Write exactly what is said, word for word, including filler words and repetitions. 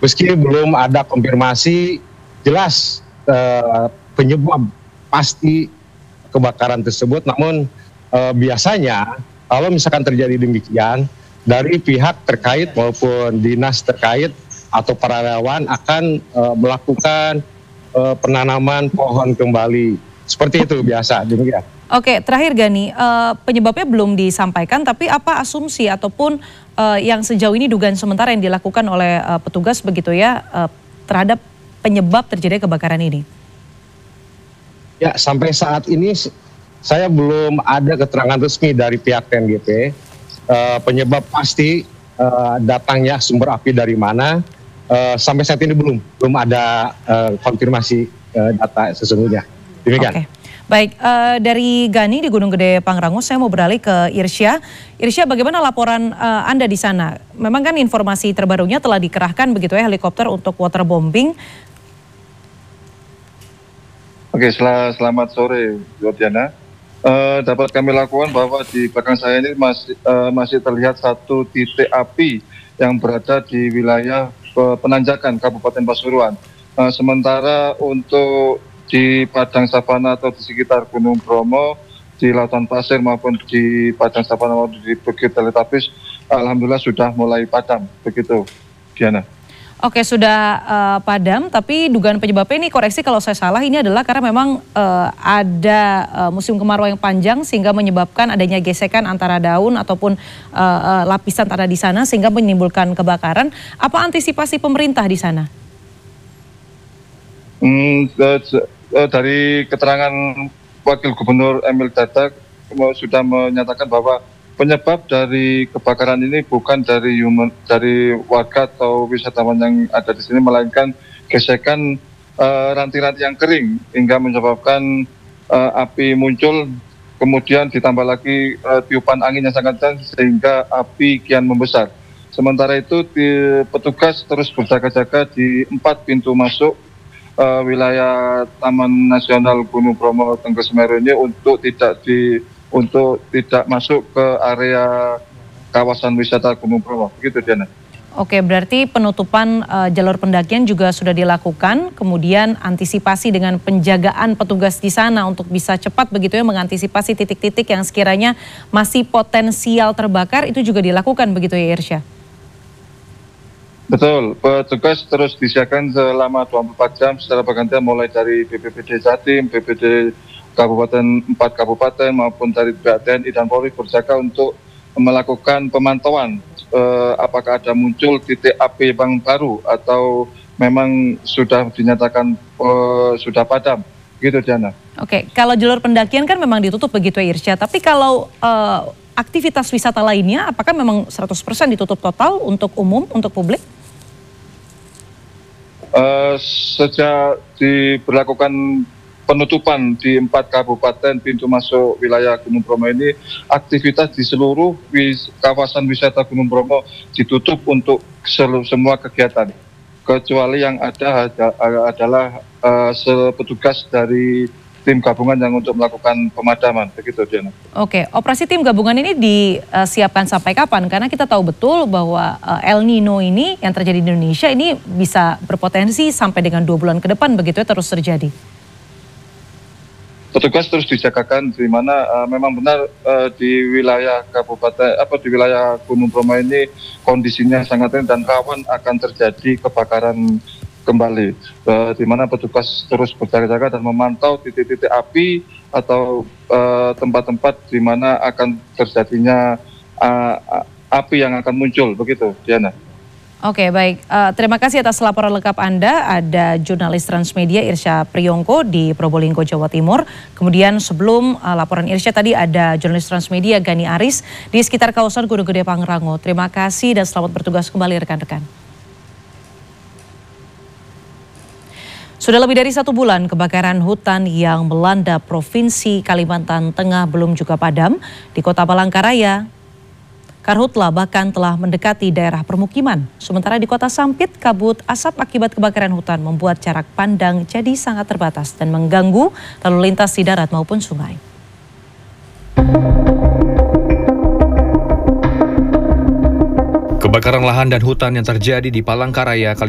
meski belum ada konfirmasi jelas uh, penyebab pasti kebakaran tersebut, namun uh, biasanya kalau misalkan terjadi demikian, dari pihak terkait maupun dinas terkait atau para relawan akan uh, melakukan uh, penanaman pohon kembali. Seperti itu biasa, demikian. Oke, terakhir Gani, uh, penyebabnya belum disampaikan, tapi apa asumsi ataupun uh, yang sejauh ini dugaan sementara yang dilakukan oleh uh, petugas begitu ya uh, terhadap penyebab terjadinya kebakaran ini? Ya, sampai saat ini saya belum ada keterangan resmi dari pihak T N G P uh, penyebab pasti uh, datangnya sumber api dari mana. Uh, sampai saat ini belum belum ada uh, konfirmasi uh, data sesungguhnya. Demikian. Oke. Baik, uh, dari Gani di Gunung Gede Pangrango, saya mau beralih ke Irsya. Irsya, bagaimana laporan uh, Anda di sana? Memang kan informasi terbarunya telah dikerahkan begitu ya helikopter untuk waterbombing. Oke, sel selamat sore, Diana. Uh, dapat kami lakukan bahwa di belakang saya ini masih uh, masih terlihat satu titik api yang berada di wilayah uh, penanjakan Kabupaten Pasuruan. Uh, sementara untuk di Padang Savana atau di sekitar Gunung Bromo, di Lautan Pasir maupun di Padang Savana maupun di Bukit Teletabis, alhamdulillah sudah mulai padam, begitu, Diana. Oke, sudah uh, padam, tapi dugaan penyebabnya ini, koreksi kalau saya salah, ini adalah karena memang uh, ada uh, musim kemarau yang panjang sehingga menyebabkan adanya gesekan antara daun ataupun uh, uh, lapisan tanah di sana sehingga menimbulkan kebakaran. Apa antisipasi pemerintah di sana? Hmm, dari keterangan Wakil Gubernur Emil Dardak sudah menyatakan bahwa penyebab dari kebakaran ini bukan dari human, dari warga atau wisatawan yang ada di sini, melainkan gesekan ranting-ranting uh, yang kering hingga menyebabkan uh, api muncul, kemudian ditambah lagi uh, tiupan angin yang sangat kencang sehingga api kian membesar. Sementara itu di, petugas terus berjaga-jaga di empat pintu masuk uh, wilayah Taman Nasional Gunung Bromo Tengger Semeru ini untuk tidak di untuk tidak masuk ke area kawasan wisata Gunung Bromo. Begitu, Diana. Oke, berarti penutupan uh, jalur pendakian juga sudah dilakukan, kemudian antisipasi dengan penjagaan petugas di sana untuk bisa cepat begitu ya mengantisipasi titik-titik yang sekiranya masih potensial terbakar, itu juga dilakukan begitu ya, Irsya? Betul, petugas terus disiagakan selama dua puluh empat jam secara bergantian, mulai dari B P B D Jatim, B P B D Kabupaten, empat kabupaten maupun dari pihak T N I dan Polri berjaga untuk melakukan pemantauan eh, apakah ada muncul titik api yang baru atau memang sudah dinyatakan eh, sudah padam, gitu, Diana. Oke, kalau jalur pendakian kan memang ditutup begitu ya, Irsya, tapi kalau eh, aktivitas wisata lainnya apakah memang seratus persen ditutup total untuk umum, untuk publik? Uh, sejak diberlakukan penutupan di empat kabupaten pintu masuk wilayah Gunung Bromo ini, aktivitas di seluruh wis, kawasan wisata Gunung Bromo ditutup untuk seluruh, semua kegiatan. Kecuali yang ada, ada adalah uh, petugas dari tim gabungan yang untuk melakukan pemadaman, begitu, Diana. Oke, operasi tim gabungan ini disiapkan sampai kapan? Karena kita tahu betul bahwa uh, El Nino ini yang terjadi di Indonesia ini bisa berpotensi sampai dengan dua bulan ke depan, begitu ya, terus terjadi. Petugas terus dijagakan, di mana uh, memang benar uh, di wilayah kabupaten apa di wilayah Gunung Bromo ini kondisinya sangat tinggi dan rawan akan terjadi kebakaran kembali, uh, di mana petugas terus berjaga-jaga dan memantau titik-titik api atau tempat-tempat uh, di mana akan terjadinya uh, api yang akan muncul, begitu, Diana. Oke, baik. Uh, terima kasih atas laporan lengkap Anda. Ada jurnalis Transmedia Irsya Priyongko di Probolinggo, Jawa Timur. Kemudian sebelum uh, laporan Irsya tadi ada jurnalis Transmedia Gani Aris di sekitar kawasan Gunung Gede Pangrango. Terima kasih dan selamat bertugas kembali rekan-rekan. Sudah lebih dari satu bulan kebakaran hutan yang melanda Provinsi Kalimantan Tengah belum juga padam. Di Kota Palangkaraya, karhutla bahkan telah mendekati daerah permukiman. Sementara di Kota Sampit, kabut asap akibat kebakaran hutan membuat jarak pandang jadi sangat terbatas dan mengganggu lalu lintas di darat maupun sungai. Kebakaran lahan dan hutan yang terjadi di Palangkaraya,